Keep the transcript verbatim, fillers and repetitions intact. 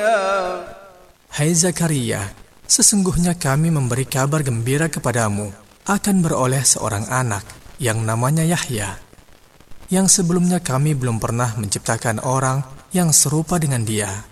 Hai Zakaria, sesungguhnya kami memberi kabar gembira kepadamu akan beroleh seorang anak yang namanya Yahya, yang sebelumnya kami belum pernah menciptakan orang yang serupa dengan dia.